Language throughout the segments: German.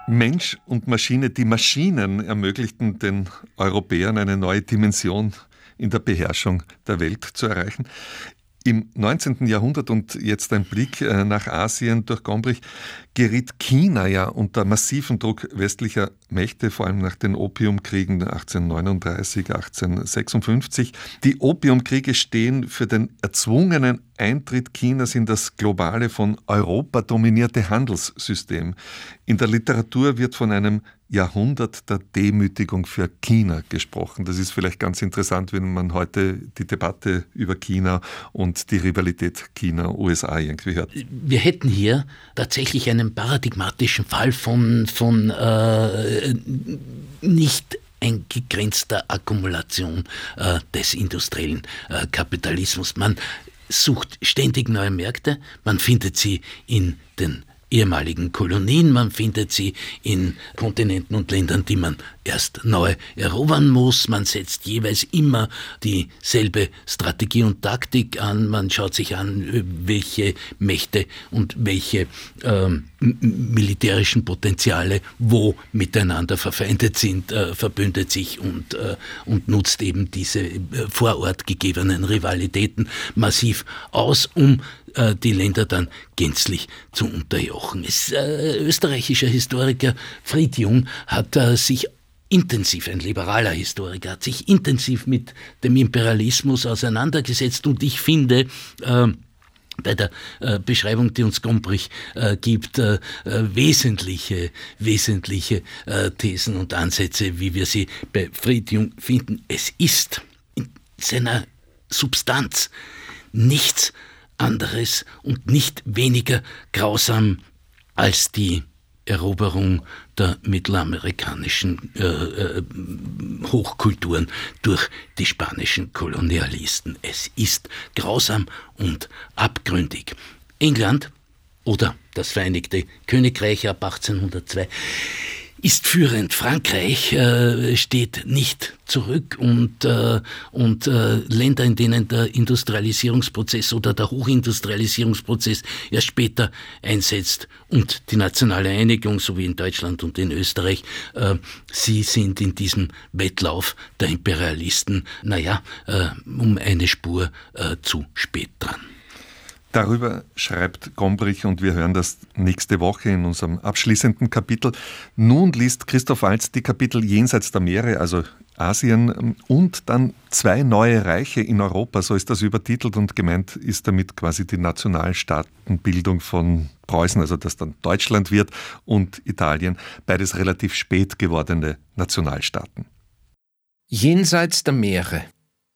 Mensch und Maschine, die Maschinen ermöglichten den Europäern eine neue Dimension in der Beherrschung der Welt zu erreichen. Im 19. Jahrhundert, und jetzt ein Blick nach Asien durch Gombrich, geriet China ja unter massiven Druck westlicher Mächte, vor allem nach den Opiumkriegen 1839, 1856. Die Opiumkriege stehen für den erzwungenen Eintritt Chinas in das globale, von Europa dominierte Handelssystem. In der Literatur wird von einem Jahrhundert der Demütigung für China gesprochen. Das ist vielleicht ganz interessant, wenn man heute die Debatte über China und die Rivalität China-USA irgendwie hört. Wir hätten hier tatsächlich einen paradigmatischen Fall von nicht eingegrenzter Akkumulation des industriellen Kapitalismus. Man sucht ständig neue Märkte, man findet sie in den ehemaligen Kolonien, man findet sie in Kontinenten und Ländern, die man erst neu erobern muss. Man setzt jeweils immer dieselbe Strategie und Taktik an. Man schaut sich an, welche Mächte und welche militärischen Potenziale wo miteinander verfeindet sind, verbündet sich und nutzt eben diese vor Ort gegebenen Rivalitäten massiv aus, um die Länder dann gänzlich zu unterjochen. Österreichischer Historiker Fried Jung hat sich intensiv, ein liberaler Historiker, hat sich intensiv mit dem Imperialismus auseinandergesetzt, und ich finde, bei der Beschreibung, die uns Gombrich gibt, wesentliche Thesen und Ansätze, wie wir sie bei Fried Jung finden. Es ist in seiner Substanz nichts anderes und nicht weniger grausam als die Eroberung der mittelamerikanischen Hochkulturen durch die spanischen Kolonialisten. Es ist grausam und abgründig. England oder das Vereinigte Königreich ab 1802 ist führend. Frankreich steht nicht zurück, und Länder, in denen der Industrialisierungsprozess oder der Hochindustrialisierungsprozess erst später einsetzt, und die nationale Einigung, so wie in Deutschland und in Österreich, sie sind in diesem Wettlauf der Imperialisten, um eine Spur zu spät dran. Darüber schreibt Gombrich, und wir hören das nächste Woche in unserem abschließenden Kapitel. Nun liest Christoph Waltz die Kapitel Jenseits der Meere, also Asien, und dann 2 neue Reiche in Europa, so ist das übertitelt, und gemeint ist damit quasi die Nationalstaatenbildung von Preußen, also dass dann Deutschland wird, und Italien, beides relativ spät gewordene Nationalstaaten. Jenseits der Meere.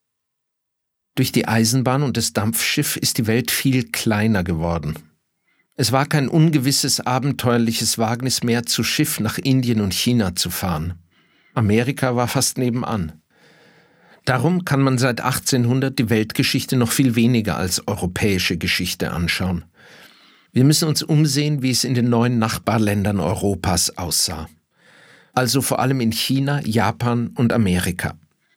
Durch die Eisenbahn und das Dampfschiff ist die Welt viel kleiner geworden. Es war kein ungewisses, abenteuerliches Wagnis mehr, zu Schiff nach Indien und China zu fahren. Amerika war fast nebenan. Darum kann man seit 1800 die Weltgeschichte noch viel weniger als europäische Geschichte anschauen. Wir müssen uns umsehen, wie es in den neuen Nachbarländern Europas aussah. Also vor allem in China, Japan und Amerika.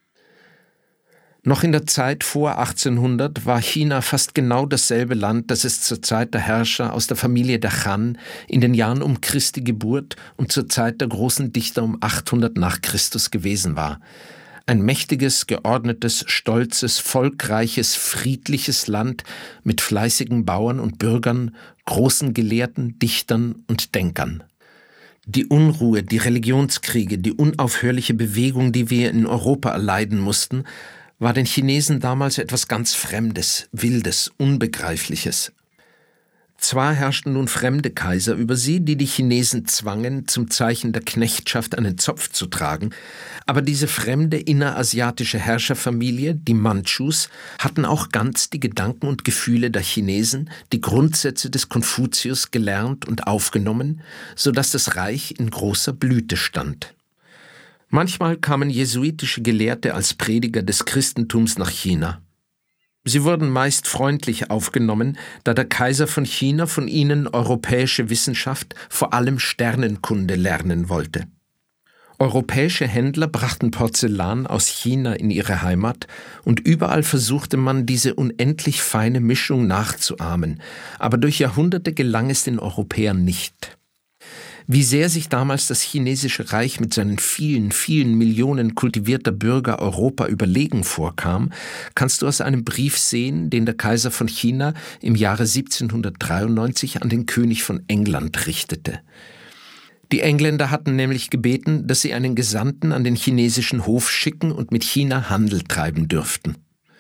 Noch in der Zeit vor 1800 war China fast genau dasselbe Land, das es zur Zeit der Herrscher aus der Familie der Han in den Jahren um Christi Geburt und zur Zeit der großen Dichter um 800 nach Christus gewesen war. Ein mächtiges, geordnetes, stolzes, volkreiches, friedliches Land mit fleißigen Bauern und Bürgern, großen Gelehrten, Dichtern und Denkern. Die Unruhe, die Religionskriege, die unaufhörliche Bewegung, die wir in Europa erleiden mussten, war den Chinesen damals etwas ganz Fremdes, Wildes, Unbegreifliches. Zwar herrschten nun fremde Kaiser über sie, die Chinesen zwangen, zum Zeichen der Knechtschaft einen Zopf zu tragen, aber diese fremde innerasiatische Herrscherfamilie, die Mandschus, hatten auch ganz die Gedanken und Gefühle der Chinesen, die Grundsätze des Konfuzius gelernt und aufgenommen, sodass das Reich in großer Blüte stand. Manchmal kamen jesuitische Gelehrte als Prediger des Christentums nach China. Sie wurden meist freundlich aufgenommen, da der Kaiser von China von ihnen europäische Wissenschaft, vor allem Sternenkunde, lernen wollte. Europäische Händler brachten Porzellan aus China in ihre Heimat, und überall versuchte man, diese unendlich feine Mischung nachzuahmen, aber durch Jahrhunderte gelang es den Europäern nicht. Wie sehr sich damals das chinesische Reich mit seinen vielen, vielen Millionen kultivierter Bürger Europa überlegen vorkam, kannst du aus einem Brief sehen, den der Kaiser von China im Jahre 1793 an den König von England richtete. Die Engländer hatten nämlich gebeten, dass sie einen Gesandten an den chinesischen Hof schicken und mit China Handel treiben dürften.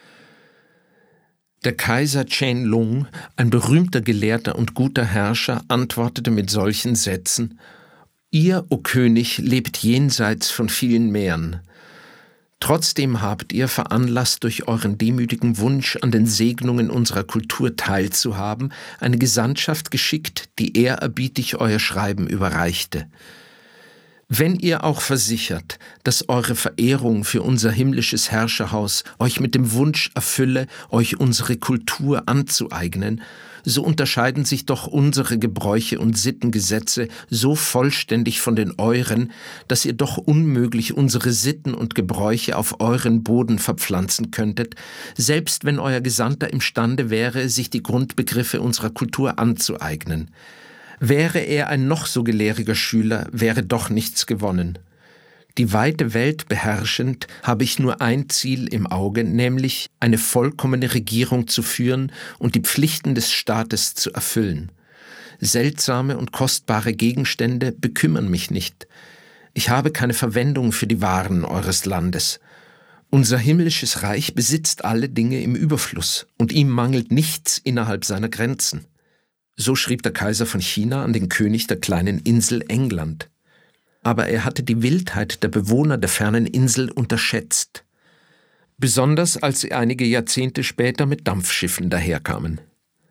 Der Kaiser Qianlong, ein berühmter Gelehrter und guter Herrscher, antwortete mit solchen Sätzen: Ihr, o König, lebt jenseits von vielen Meeren. Trotzdem habt ihr, veranlasst durch euren demütigen Wunsch, an den Segnungen unserer Kultur teilzuhaben, eine Gesandtschaft geschickt, die ehrerbietig euer Schreiben überreichte. Wenn ihr auch versichert, dass eure Verehrung für unser himmlisches Herrscherhaus euch mit dem Wunsch erfülle, euch unsere Kultur anzueignen, so unterscheiden sich doch unsere Gebräuche und Sittengesetze so vollständig von den euren, dass ihr doch unmöglich unsere Sitten und Gebräuche auf euren Boden verpflanzen könntet, selbst wenn euer Gesandter imstande wäre, sich die Grundbegriffe unserer Kultur anzueignen. Wäre er ein noch so gelehriger Schüler, wäre doch nichts gewonnen. Die weite Welt beherrschend, habe ich nur ein Ziel im Auge, nämlich eine vollkommene Regierung zu führen und die Pflichten des Staates zu erfüllen. Seltsame und kostbare Gegenstände bekümmern mich nicht. Ich habe keine Verwendung für die Waren eures Landes. Unser himmlisches Reich besitzt alle Dinge im Überfluss, und ihm mangelt nichts innerhalb seiner Grenzen. So schrieb der Kaiser von China an den König der kleinen Insel England. Aber er hatte die Wildheit der Bewohner der fernen Insel unterschätzt. Besonders als sie einige Jahrzehnte später mit Dampfschiffen daherkamen.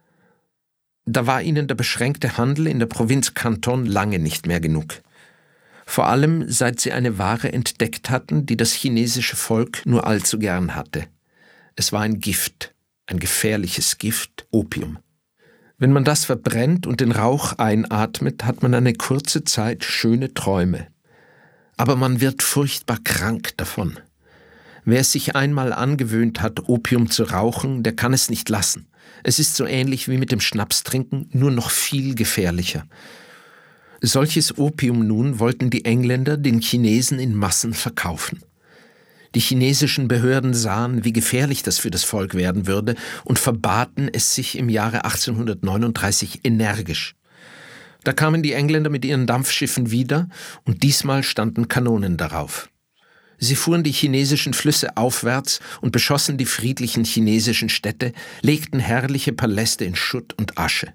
Da war ihnen der beschränkte Handel in der Provinz Kanton lange nicht mehr genug. Vor allem, seit sie eine Ware entdeckt hatten, die das chinesische Volk nur allzu gern hatte. Es war ein Gift, ein gefährliches Gift, Opium. Wenn man das verbrennt und den Rauch einatmet, hat man eine kurze Zeit schöne Träume. Aber man wird furchtbar krank davon. Wer es sich einmal angewöhnt hat, Opium zu rauchen, der kann es nicht lassen. Es ist so ähnlich wie mit dem Schnapstrinken, nur noch viel gefährlicher. Solches Opium nun wollten die Engländer den Chinesen in Massen verkaufen. Die chinesischen Behörden sahen, wie gefährlich das für das Volk werden würde und verbaten es sich im Jahre 1839 energisch. Da kamen die Engländer mit ihren Dampfschiffen wieder und diesmal standen Kanonen darauf. Sie fuhren die chinesischen Flüsse aufwärts und beschossen die friedlichen chinesischen Städte, legten herrliche Paläste in Schutt und Asche.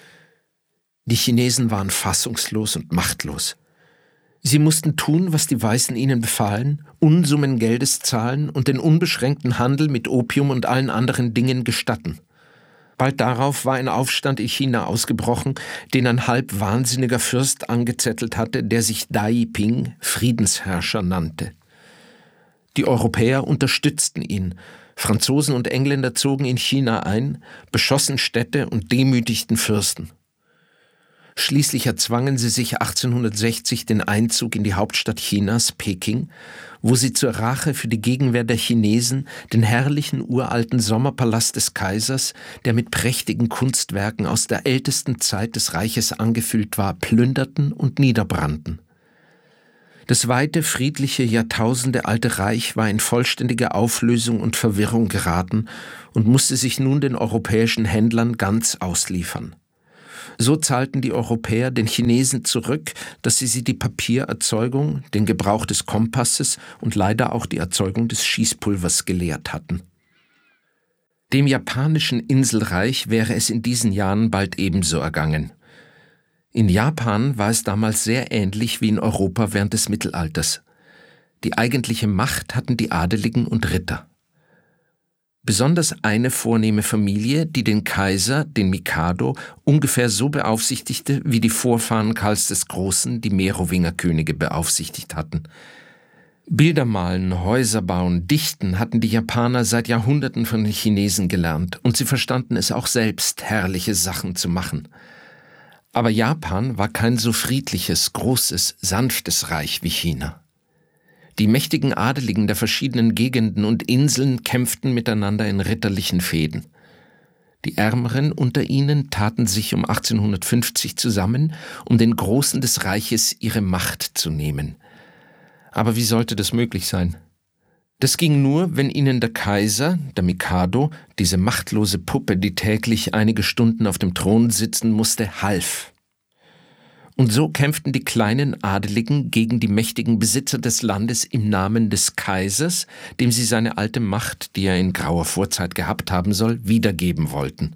Die Chinesen waren fassungslos und machtlos. Sie mussten tun, was die Weißen ihnen befahlen, Unsummen Geldes zahlen und den unbeschränkten Handel mit Opium und allen anderen Dingen gestatten. Bald darauf war ein Aufstand in China ausgebrochen, den ein halb wahnsinniger Fürst angezettelt hatte, der sich Dai Ping, Friedensherrscher, nannte. Die Europäer unterstützten ihn. Franzosen und Engländer zogen in China ein, beschossen Städte und demütigten Fürsten. Schließlich erzwangen sie sich 1860 den Einzug in die Hauptstadt Chinas, Peking, wo sie zur Rache für die Gegenwehr der Chinesen den herrlichen uralten Sommerpalast des Kaisers, der mit prächtigen Kunstwerken aus der ältesten Zeit des Reiches angefüllt war, plünderten und niederbrannten. Das weite, friedliche, jahrtausendealte Reich war in vollständige Auflösung und Verwirrung geraten und musste sich nun den europäischen Händlern ganz ausliefern. So zahlten die Europäer den Chinesen zurück, dass sie die Papiererzeugung, den Gebrauch des Kompasses und leider auch die Erzeugung des Schießpulvers gelehrt hatten. Dem japanischen Inselreich wäre es in diesen Jahren bald ebenso ergangen. In Japan war es damals sehr ähnlich wie in Europa während des Mittelalters. Die eigentliche Macht hatten die Adeligen und Ritter. Besonders eine vornehme Familie, die den Kaiser, den Mikado, ungefähr so beaufsichtigte, wie die Vorfahren Karls des Großen die Merowingerkönige beaufsichtigt hatten. Bilder malen, Häuser bauen, dichten hatten die Japaner seit Jahrhunderten von den Chinesen gelernt und sie verstanden es auch selbst, herrliche Sachen zu machen. Aber Japan war kein so friedliches, großes, sanftes Reich wie China. Die mächtigen Adeligen der verschiedenen Gegenden und Inseln kämpften miteinander in ritterlichen Fehden. Die Ärmeren unter ihnen taten sich um 1850 zusammen, um den Großen des Reiches ihre Macht zu nehmen. Aber wie sollte das möglich sein? Das ging nur, wenn ihnen der Kaiser, der Mikado, diese machtlose Puppe, die täglich einige Stunden auf dem Thron sitzen musste, half. Und so kämpften die kleinen Adeligen gegen die mächtigen Besitzer des Landes im Namen des Kaisers, dem sie seine alte Macht, die er in grauer Vorzeit gehabt haben soll, wiedergeben wollten.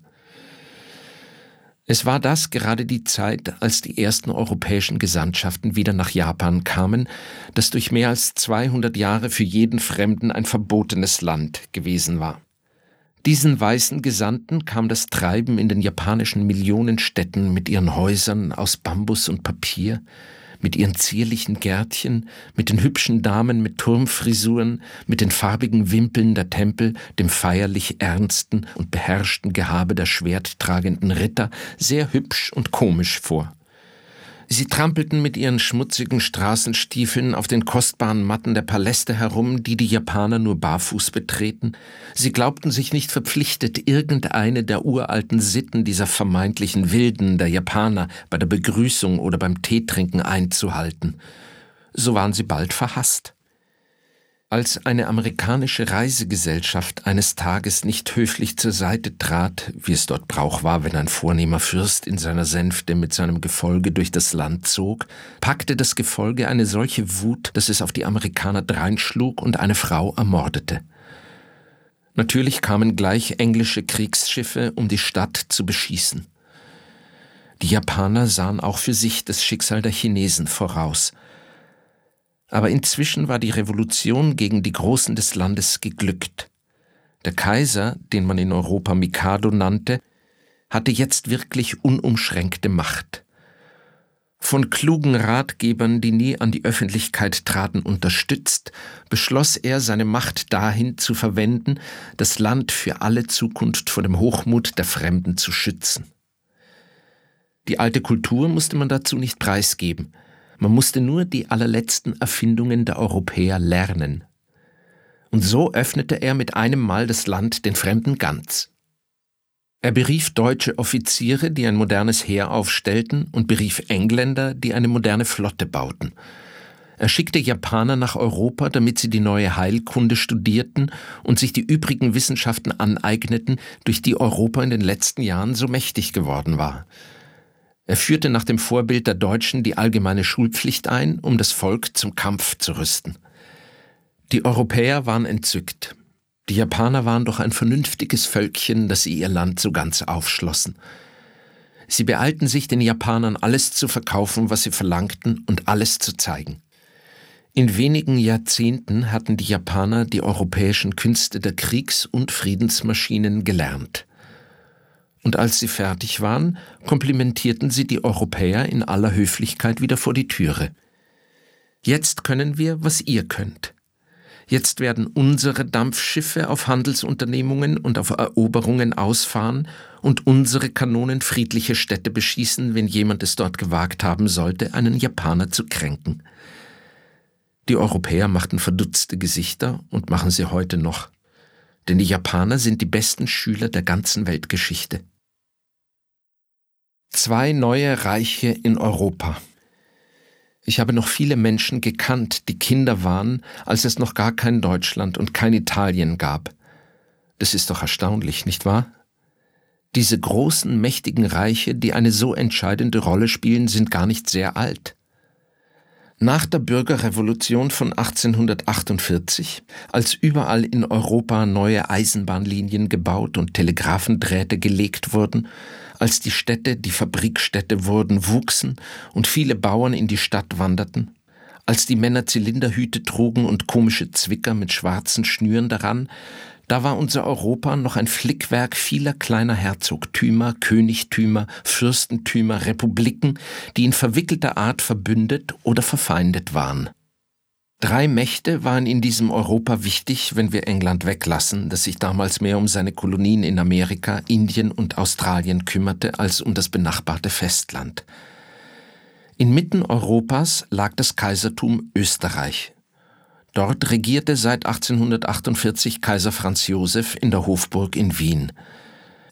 Es war das gerade die Zeit, als die ersten europäischen Gesandtschaften wieder nach Japan kamen, das durch mehr als 200 Jahre für jeden Fremden ein verbotenes Land gewesen war. Diesen weißen Gesandten kam das Treiben in den japanischen Millionenstädten mit ihren Häusern aus Bambus und Papier, mit ihren zierlichen Gärtchen, mit den hübschen Damen mit Turmfrisuren, mit den farbigen Wimpeln der Tempel, dem feierlich ernsten und beherrschten Gehabe der schwerttragenden Ritter sehr hübsch und komisch vor. Sie trampelten mit ihren schmutzigen Straßenstiefeln auf den kostbaren Matten der Paläste herum, die die Japaner nur barfuß betreten. Sie glaubten sich nicht verpflichtet, irgendeine der uralten Sitten dieser vermeintlichen Wilden der Japaner bei der Begrüßung oder beim Teetrinken einzuhalten. So waren sie bald verhasst. Als eine amerikanische Reisegesellschaft eines Tages nicht höflich zur Seite trat, wie es dort Brauch war, wenn ein vornehmer Fürst in seiner Sänfte mit seinem Gefolge durch das Land zog, packte das Gefolge eine solche Wut, dass es auf die Amerikaner dreinschlug und eine Frau ermordete. Natürlich kamen gleich englische Kriegsschiffe, um die Stadt zu beschießen. Die Japaner sahen auch für sich das Schicksal der Chinesen voraus. Aber inzwischen war die Revolution gegen die Großen des Landes geglückt. Der Kaiser, den man in Europa Mikado nannte, hatte jetzt wirklich unumschränkte Macht. Von klugen Ratgebern, die nie an die Öffentlichkeit traten, unterstützt, beschloss er, seine Macht dahin zu verwenden, das Land für alle Zukunft vor dem Hochmut der Fremden zu schützen. Die alte Kultur musste man dazu nicht preisgeben. Man musste nur die allerletzten Erfindungen der Europäer lernen. Und so öffnete er mit einem Mal das Land den Fremden ganz. Er berief deutsche Offiziere, die ein modernes Heer aufstellten, und berief Engländer, die eine moderne Flotte bauten. Er schickte Japaner nach Europa, damit sie die neue Heilkunde studierten und sich die übrigen Wissenschaften aneigneten, durch die Europa in den letzten Jahren so mächtig geworden war. Er führte nach dem Vorbild der Deutschen die allgemeine Schulpflicht ein, um das Volk zum Kampf zu rüsten. Die Europäer waren entzückt. Die Japaner waren doch ein vernünftiges Völkchen, das sie ihr Land so ganz aufschlossen. Sie beeilten sich, den Japanern alles zu verkaufen, was sie verlangten, und alles zu zeigen. In wenigen Jahrzehnten hatten die Japaner die europäischen Künste der Kriegs- und Friedensmaschinen gelernt. Und als sie fertig waren, komplimentierten sie die Europäer in aller Höflichkeit wieder vor die Türe. Jetzt können wir, was ihr könnt. Jetzt werden unsere Dampfschiffe auf Handelsunternehmungen und auf Eroberungen ausfahren und unsere Kanonen friedliche Städte beschießen, wenn jemand es dort gewagt haben sollte, einen Japaner zu kränken. Die Europäer machten verdutzte Gesichter und machen sie heute noch. Denn die Japaner sind die besten Schüler der ganzen Weltgeschichte. 2 neue Reiche in Europa. Ich habe noch viele Menschen gekannt, die Kinder waren, als es noch gar kein Deutschland und kein Italien gab. Das ist doch erstaunlich, nicht wahr? Diese großen, mächtigen Reiche, die eine so entscheidende Rolle spielen, sind gar nicht sehr alt. Nach der Bürgerrevolution von 1848, als überall in Europa neue Eisenbahnlinien gebaut und Telegraphendrähte gelegt wurden, als die Städte, die Fabrikstädte wurden, wuchsen und viele Bauern in die Stadt wanderten, als die Männer Zylinderhüte trugen und komische Zwicker mit schwarzen Schnüren daran, da war unser Europa noch ein Flickwerk vieler kleiner Herzogtümer, Königtümer, Fürstentümer, Republiken, die in verwickelter Art verbündet oder verfeindet waren. 3 Mächte waren in diesem Europa wichtig, wenn wir England weglassen, das sich damals mehr um seine Kolonien in Amerika, Indien und Australien kümmerte, als um das benachbarte Festland. Inmitten Europas lag das Kaisertum Österreich. Dort regierte seit 1848 Kaiser Franz Joseph in der Hofburg in Wien.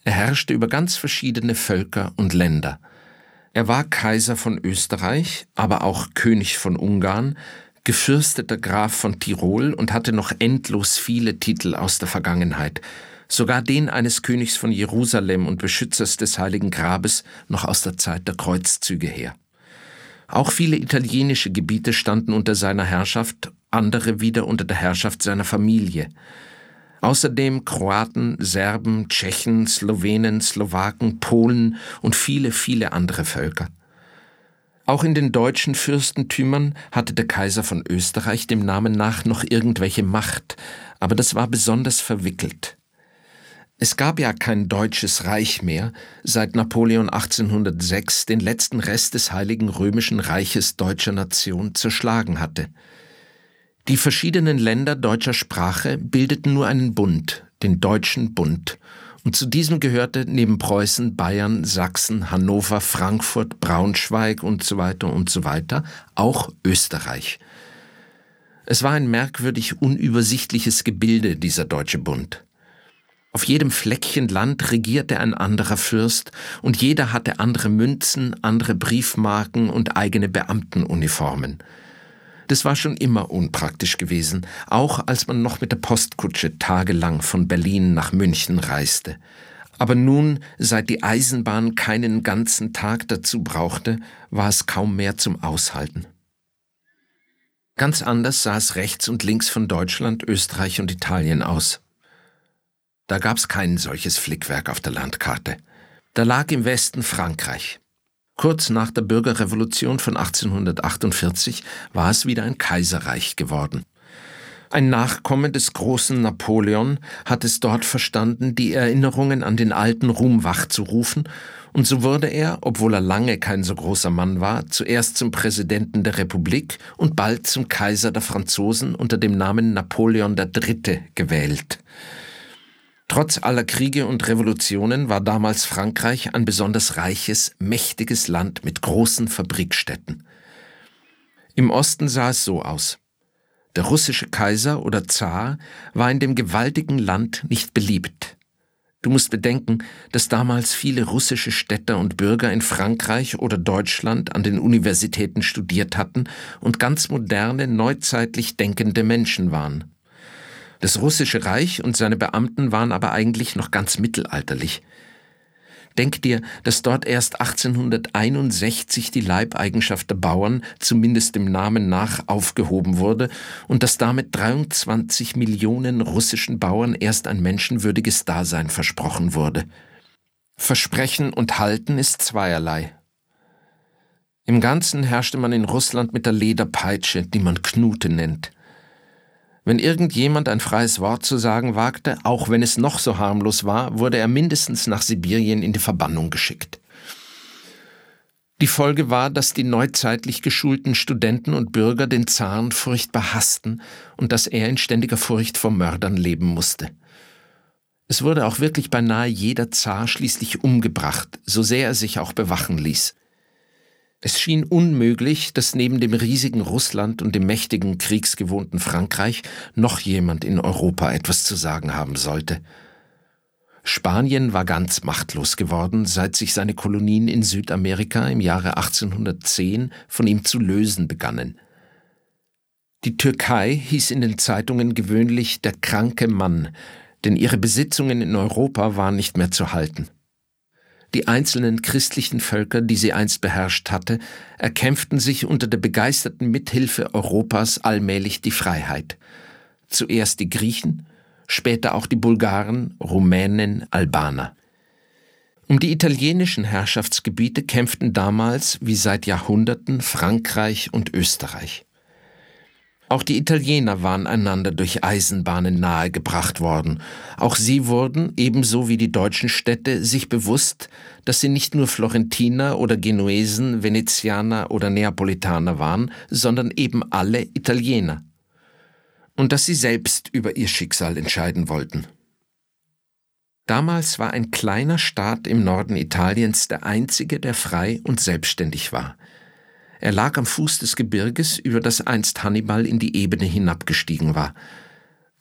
Er herrschte über ganz verschiedene Völker und Länder. Er war Kaiser von Österreich, aber auch König von Ungarn, gefürsteter Graf von Tirol und hatte noch endlos viele Titel aus der Vergangenheit, sogar den eines Königs von Jerusalem und Beschützers des Heiligen Grabes noch aus der Zeit der Kreuzzüge her. Auch viele italienische Gebiete standen unter seiner Herrschaft, andere wieder unter der Herrschaft seiner Familie. Außerdem Kroaten, Serben, Tschechen, Slowenen, Slowaken, Polen und viele, viele andere Völker. Auch in den deutschen Fürstentümern hatte der Kaiser von Österreich dem Namen nach noch irgendwelche Macht, aber das war besonders verwickelt. Es gab ja kein deutsches Reich mehr, seit Napoleon 1806 den letzten Rest des Heiligen Römischen Reiches deutscher Nation zerschlagen hatte. Die verschiedenen Länder deutscher Sprache bildeten nur einen Bund, den Deutschen Bund, und zu diesem gehörte neben Preußen, Bayern, Sachsen, Hannover, Frankfurt, Braunschweig und so weiter auch Österreich. Es war ein merkwürdig unübersichtliches Gebilde, dieser Deutsche Bund. Auf jedem Fleckchen Land regierte ein anderer Fürst und jeder hatte andere Münzen, andere Briefmarken und eigene Beamtenuniformen. Das war schon immer unpraktisch gewesen, auch als man noch mit der Postkutsche tagelang von Berlin nach München reiste. Aber nun, seit die Eisenbahn keinen ganzen Tag dazu brauchte, war es kaum mehr zum Aushalten. Ganz anders sah es rechts und links von Deutschland, Österreich und Italien aus. Da gab's kein solches Flickwerk auf der Landkarte. Da lag im Westen Frankreich. Kurz nach der Bürgerrevolution von 1848 war es wieder ein Kaiserreich geworden. Ein Nachkomme des großen Napoleon hat es dort verstanden, die Erinnerungen an den alten Ruhm wachzurufen, und so wurde er, obwohl er lange kein so großer Mann war, zuerst zum Präsidenten der Republik und bald zum Kaiser der Franzosen unter dem Namen Napoleon III. Gewählt. Trotz aller Kriege und Revolutionen war damals Frankreich ein besonders reiches, mächtiges Land mit großen Fabrikstätten. Im Osten sah es so aus. Der russische Kaiser oder Zar war in dem gewaltigen Land nicht beliebt. Du musst bedenken, dass damals viele russische Städter und Bürger in Frankreich oder Deutschland an den Universitäten studiert hatten und ganz moderne, neuzeitlich denkende Menschen waren. Das Russische Reich und seine Beamten waren aber eigentlich noch ganz mittelalterlich. Denk dir, dass dort erst 1861 die Leibeigenschaft der Bauern, zumindest dem Namen nach, aufgehoben wurde und dass damit 23 Millionen russischen Bauern erst ein menschenwürdiges Dasein versprochen wurde. Versprechen und halten ist zweierlei. Im Ganzen herrschte man in Russland mit der Lederpeitsche, die man Knute nennt. Wenn irgendjemand ein freies Wort zu sagen wagte, auch wenn es noch so harmlos war, wurde er mindestens nach Sibirien in die Verbannung geschickt. Die Folge war, dass die neuzeitlich geschulten Studenten und Bürger den Zaren furchtbar hassten und dass er in ständiger Furcht vor Mördern leben musste. Es wurde auch wirklich beinahe jeder Zar schließlich umgebracht, so sehr er sich auch bewachen ließ. Es schien unmöglich, dass neben dem riesigen Russland und dem mächtigen, kriegsgewohnten Frankreich noch jemand in Europa etwas zu sagen haben sollte. Spanien war ganz machtlos geworden, seit sich seine Kolonien in Südamerika im Jahre 1810 von ihm zu lösen begannen. Die Türkei hieß in den Zeitungen gewöhnlich der kranke Mann, denn ihre Besitzungen in Europa waren nicht mehr zu halten. Die einzelnen christlichen Völker, die sie einst beherrscht hatte, erkämpften sich unter der begeisterten Mithilfe Europas allmählich die Freiheit. Zuerst die Griechen, später auch die Bulgaren, Rumänen, Albaner. Um die italienischen Herrschaftsgebiete kämpften damals, wie seit Jahrhunderten, Frankreich und Österreich. Auch die Italiener waren einander durch Eisenbahnen nahegebracht worden. Auch sie wurden, ebenso wie die deutschen Städte, sich bewusst, dass sie nicht nur Florentiner oder Genuesen, Venezianer oder Neapolitaner waren, sondern eben alle Italiener. Und dass sie selbst über ihr Schicksal entscheiden wollten. Damals war ein kleiner Staat im Norden Italiens der einzige, der frei und selbstständig war. Er lag am Fuß des Gebirges, über das einst Hannibal in die Ebene hinabgestiegen war.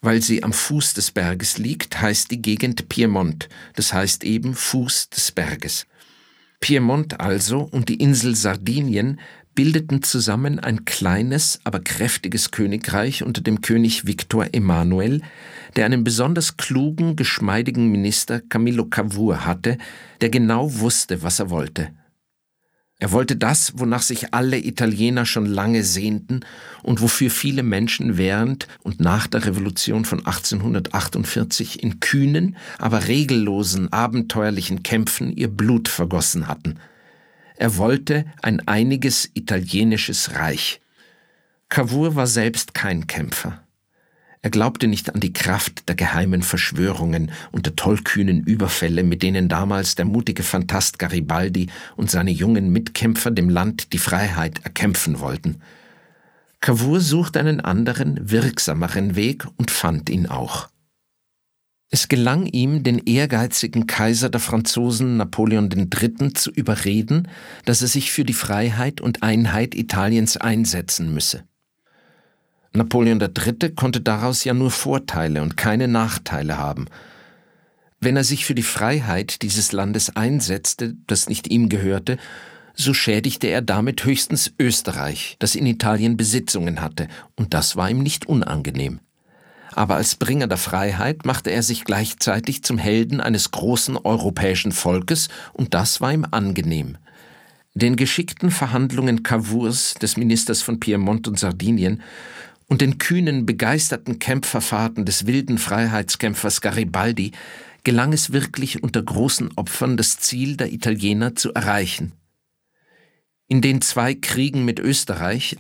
Weil sie am Fuß des Berges liegt, heißt die Gegend Piemont, das heißt eben Fuß des Berges. Piemont also und die Insel Sardinien bildeten zusammen ein kleines, aber kräftiges Königreich unter dem König Victor Emanuel, der einen besonders klugen, geschmeidigen Minister Camillo Cavour hatte, der genau wusste, was er wollte. Er wollte das, wonach sich alle Italiener schon lange sehnten und wofür viele Menschen während und nach der Revolution von 1848 in kühnen, aber regellosen, abenteuerlichen Kämpfen ihr Blut vergossen hatten. Er wollte ein einiges italienisches Reich. Cavour war selbst kein Kämpfer. Er glaubte nicht an die Kraft der geheimen Verschwörungen und der tollkühnen Überfälle, mit denen damals der mutige Phantast Garibaldi und seine jungen Mitkämpfer dem Land die Freiheit erkämpfen wollten. Cavour suchte einen anderen, wirksameren Weg und fand ihn auch. Es gelang ihm, den ehrgeizigen Kaiser der Franzosen Napoleon III. Zu überreden, dass er sich für die Freiheit und Einheit Italiens einsetzen müsse. Napoleon III. Konnte daraus ja nur Vorteile und keine Nachteile haben. Wenn er sich für die Freiheit dieses Landes einsetzte, das nicht ihm gehörte, so schädigte er damit höchstens Österreich, das in Italien Besitzungen hatte, und das war ihm nicht unangenehm. Aber als Bringer der Freiheit machte er sich gleichzeitig zum Helden eines großen europäischen Volkes, und das war ihm angenehm. Den geschickten Verhandlungen Cavours, des Ministers von Piemont und Sardinien, und den kühnen, begeisterten Kämpferfahrten des wilden Freiheitskämpfers Garibaldi gelang es wirklich unter großen Opfern, das Ziel der Italiener zu erreichen. In den 2 Kriegen mit Österreich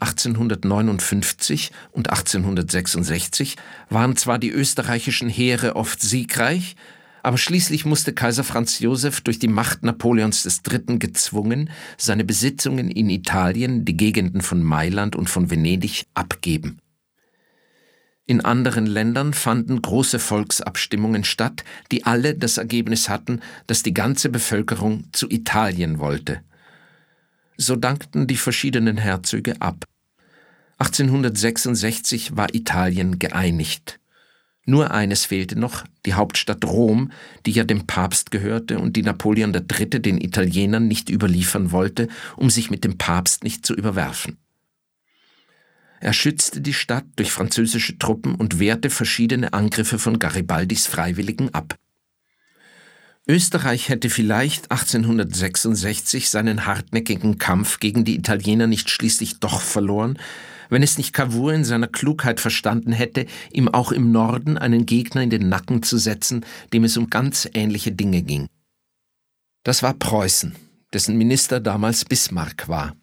1859 und 1866 waren zwar die österreichischen Heere oft siegreich, aber schließlich musste Kaiser Franz Josef durch die Macht Napoleons III. Gezwungen, seine Besitzungen in Italien, die Gegenden von Mailand und von Venedig, abgeben. In anderen Ländern fanden große Volksabstimmungen statt, die alle das Ergebnis hatten, dass die ganze Bevölkerung zu Italien wollte. So dankten die verschiedenen Herzöge ab. 1866 war Italien geeinigt. Nur eines fehlte noch, die Hauptstadt Rom, die ja dem Papst gehörte und die Napoleon III. Den Italienern nicht überliefern wollte, um sich mit dem Papst nicht zu überwerfen. Er schützte die Stadt durch französische Truppen und wehrte verschiedene Angriffe von Garibaldis Freiwilligen ab. Österreich hätte vielleicht 1866 seinen hartnäckigen Kampf gegen die Italiener nicht schließlich doch verloren, wenn es nicht Cavour in seiner Klugheit verstanden hätte, ihm auch im Norden einen Gegner in den Nacken zu setzen, dem es um ganz ähnliche Dinge ging. Das war Preußen, dessen Minister damals Bismarck war.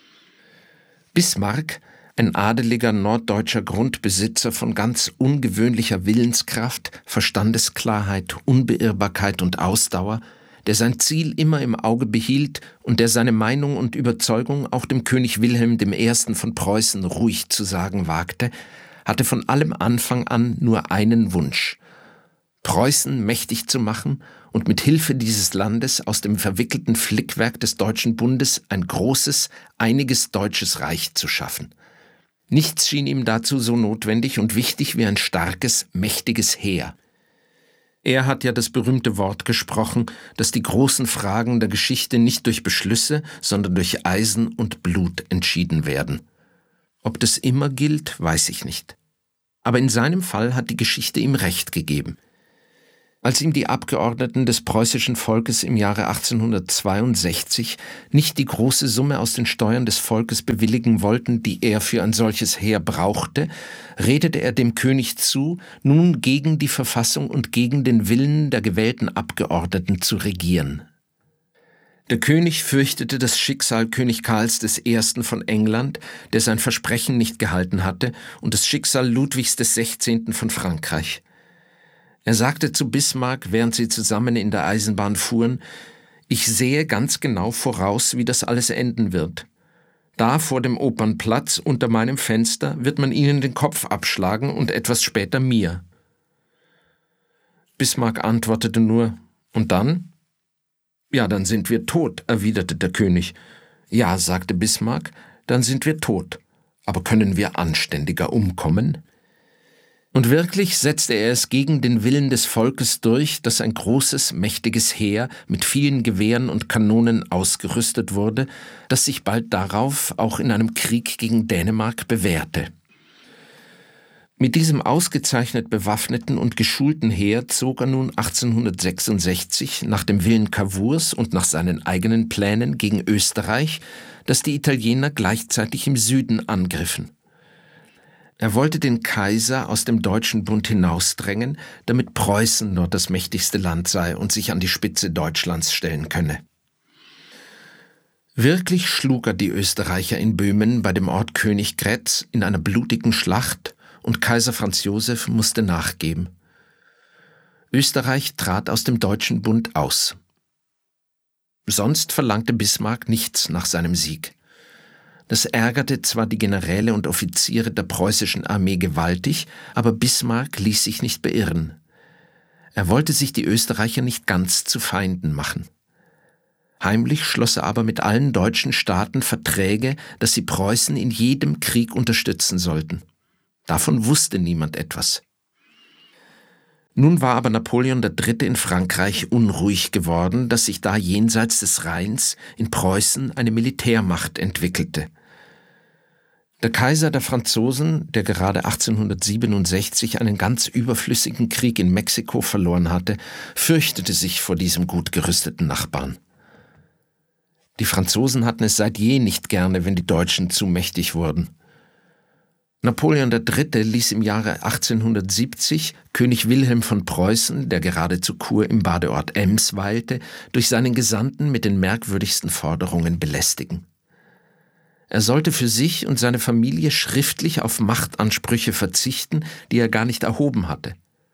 Bismarck, ein adeliger norddeutscher Grundbesitzer von ganz ungewöhnlicher Willenskraft, Verstandesklarheit, Unbeirrbarkeit und Ausdauer, der sein Ziel immer im Auge behielt und der seine Meinung und Überzeugung auch dem König Wilhelm I. von Preußen ruhig zu sagen wagte, hatte von allem Anfang an nur einen Wunsch: Preußen mächtig zu machen und mit Hilfe dieses Landes aus dem verwickelten Flickwerk des Deutschen Bundes ein großes, einiges deutsches Reich zu schaffen. Nichts schien ihm dazu so notwendig und wichtig wie ein starkes, mächtiges Heer. Er hat ja das berühmte Wort gesprochen, dass die großen Fragen der Geschichte nicht durch Beschlüsse, sondern durch Eisen und Blut entschieden werden. Ob das immer gilt, weiß ich nicht. Aber in seinem Fall hat die Geschichte ihm Recht gegeben. Als ihm die Abgeordneten des preußischen Volkes im Jahre 1862 nicht die große Summe aus den Steuern des Volkes bewilligen wollten, die er für ein solches Heer brauchte, redete er dem König zu, nun gegen die Verfassung und gegen den Willen der gewählten Abgeordneten zu regieren. Der König fürchtete das Schicksal König Karls I. von England, der sein Versprechen nicht gehalten hatte, und das Schicksal Ludwigs XVI. Von Frankreich. Er sagte zu Bismarck, während sie zusammen in der Eisenbahn fuhren: Ich sehe ganz genau voraus, wie das alles enden wird. Da vor dem Opernplatz unter meinem Fenster wird man ihnen den Kopf abschlagen und etwas später mir. Bismarck antwortete nur: Und dann? Ja, dann sind wir tot, erwiderte der König. Ja, sagte Bismarck, dann sind wir tot. Aber können wir anständiger umkommen? Und wirklich setzte er es gegen den Willen des Volkes durch, dass ein großes, mächtiges Heer mit vielen Gewehren und Kanonen ausgerüstet wurde, das sich bald darauf auch in einem Krieg gegen Dänemark bewährte. Mit diesem ausgezeichnet bewaffneten und geschulten Heer zog er nun 1866 nach dem Willen Cavours und nach seinen eigenen Plänen gegen Österreich, das die Italiener gleichzeitig im Süden angriffen. Er wollte den Kaiser aus dem Deutschen Bund hinausdrängen, damit Preußen dort das mächtigste Land sei und sich an die Spitze Deutschlands stellen könne. Wirklich schlug er die Österreicher in Böhmen bei dem Ort Königgrätz in einer blutigen Schlacht und Kaiser Franz Josef musste nachgeben. Österreich trat aus dem Deutschen Bund aus. Sonst verlangte Bismarck nichts nach seinem Sieg. Das ärgerte zwar die Generäle und Offiziere der preußischen Armee gewaltig, aber Bismarck ließ sich nicht beirren. Er wollte sich die Österreicher nicht ganz zu Feinden machen. Heimlich schloss er aber mit allen deutschen Staaten Verträge, dass sie Preußen in jedem Krieg unterstützen sollten. Davon wusste niemand etwas. Nun war aber Napoleon III. In Frankreich unruhig geworden, dass sich da jenseits des Rheins in Preußen eine Militärmacht entwickelte. Der Kaiser der Franzosen, der gerade 1867 einen ganz überflüssigen Krieg in Mexiko verloren hatte, fürchtete sich vor diesem gut gerüsteten Nachbarn. Die Franzosen hatten es seit je nicht gerne, wenn die Deutschen zu mächtig wurden. Napoleon III. Ließ im Jahre 1870 König Wilhelm von Preußen, der gerade zu Kur im Badeort Ems weilte, durch seinen Gesandten mit den merkwürdigsten Forderungen belästigen. Er sollte für sich und seine Familie schriftlich auf Machtansprüche verzichten, die er gar nicht erhoben hatte.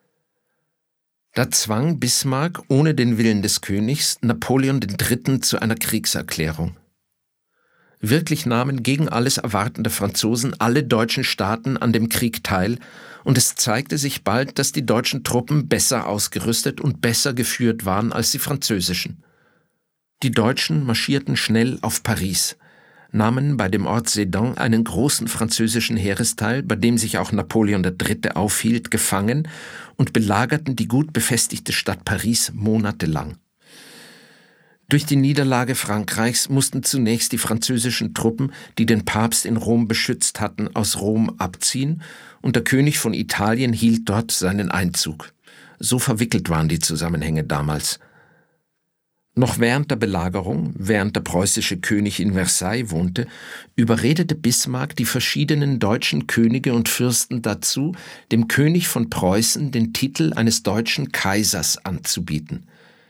Da zwang Bismarck ohne den Willen des Königs Napoleon III. Zu einer Kriegserklärung. Wirklich nahmen gegen alles erwartende Franzosen alle deutschen Staaten an dem Krieg teil, und es zeigte sich bald, dass die deutschen Truppen besser ausgerüstet und besser geführt waren als die französischen. Die Deutschen marschierten schnell auf Paris, nahmen bei dem Ort Sedan einen großen französischen Heeresteil, bei dem sich auch Napoleon III. Aufhielt, gefangen und belagerten die gut befestigte Stadt Paris monatelang. Durch die Niederlage Frankreichs mussten zunächst die französischen Truppen, die den Papst in Rom beschützt hatten, aus Rom abziehen, und der König von Italien hielt dort seinen Einzug. So verwickelt waren die Zusammenhänge damals. Noch während der Belagerung, während der preußische König in Versailles wohnte, überredete Bismarck die verschiedenen deutschen Könige und Fürsten dazu, dem König von Preußen den Titel eines deutschen Kaisers anzubieten.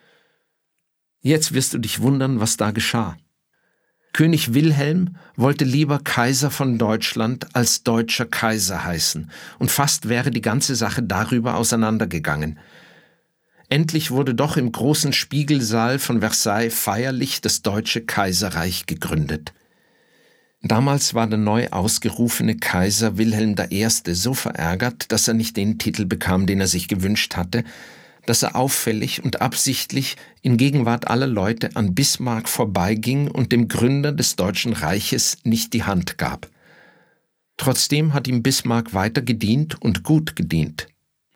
Jetzt wirst du dich wundern, was da geschah. König Wilhelm wollte lieber Kaiser von Deutschland als deutscher Kaiser heißen, und fast wäre die ganze Sache darüber auseinandergegangen. Endlich wurde doch im großen Spiegelsaal von Versailles feierlich das Deutsche Kaiserreich gegründet. Damals war der neu ausgerufene Kaiser Wilhelm I. so verärgert, dass er nicht den Titel bekam, den er sich gewünscht hatte, dass er auffällig und absichtlich in Gegenwart aller Leute an Bismarck vorbeiging und dem Gründer des Deutschen Reiches nicht die Hand gab. Trotzdem hat ihm Bismarck weiter gedient und gut gedient.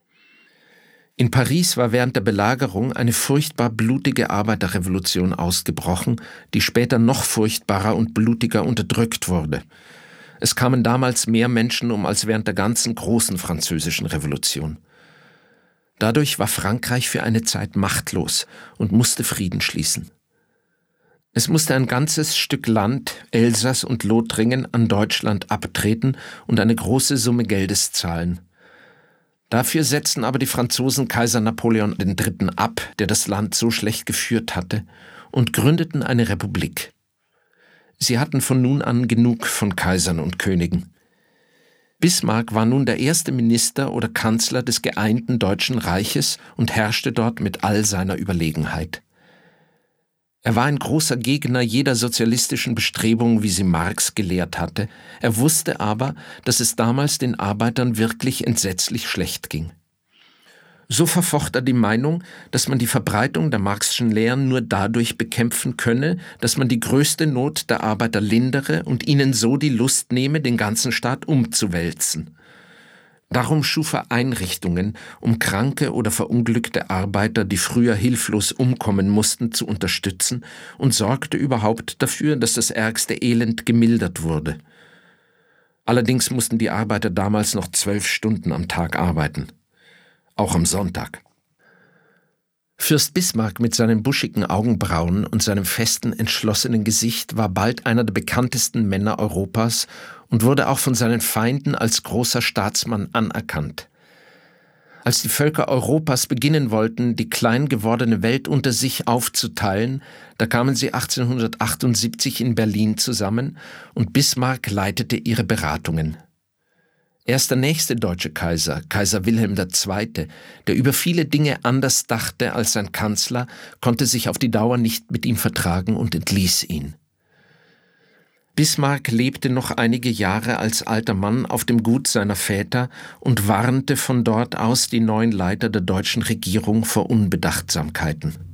In Paris war während der Belagerung eine furchtbar blutige Arbeiterrevolution ausgebrochen, die später noch furchtbarer und blutiger unterdrückt wurde. Es kamen damals mehr Menschen um als während der ganzen großen französischen Revolution. Dadurch war Frankreich für eine Zeit machtlos und musste Frieden schließen. Es musste ein ganzes Stück Land, Elsass und Lothringen, an Deutschland abtreten und eine große Summe Geldes zahlen. Dafür setzten aber die Franzosen Kaiser Napoleon III. Ab, der das Land so schlecht geführt hatte, und gründeten eine Republik. Sie hatten von nun an genug von Kaisern und Königen. Bismarck war nun der erste Minister oder Kanzler des geeinten Deutschen Reiches und herrschte dort mit all seiner Überlegenheit. Er war ein großer Gegner jeder sozialistischen Bestrebung, wie sie Marx gelehrt hatte. Er wusste aber, dass es damals den Arbeitern wirklich entsetzlich schlecht ging. So verfocht er die Meinung, dass man die Verbreitung der Marxischen Lehren nur dadurch bekämpfen könne, dass man die größte Not der Arbeiter lindere und ihnen so die Lust nehme, den ganzen Staat umzuwälzen. Darum schuf er Einrichtungen, um kranke oder verunglückte Arbeiter, die früher hilflos umkommen mussten, zu unterstützen und sorgte überhaupt dafür, dass das ärgste Elend gemildert wurde. Allerdings mussten die Arbeiter damals noch 12 Stunden am Tag arbeiten, auch am Sonntag. Fürst Bismarck mit seinen buschigen Augenbrauen und seinem festen, entschlossenen Gesicht war bald einer der bekanntesten Männer Europas und wurde auch von seinen Feinden als großer Staatsmann anerkannt. Als die Völker Europas beginnen wollten, die klein gewordene Welt unter sich aufzuteilen, da kamen sie 1878 in Berlin zusammen und Bismarck leitete ihre Beratungen. Erst der nächste deutsche Kaiser, Kaiser Wilhelm II., der über viele Dinge anders dachte als sein Kanzler, konnte sich auf die Dauer nicht mit ihm vertragen und entließ ihn. Bismarck lebte noch einige Jahre als alter Mann auf dem Gut seiner Väter und warnte von dort aus die neuen Leiter der deutschen Regierung vor Unbedachtsamkeiten.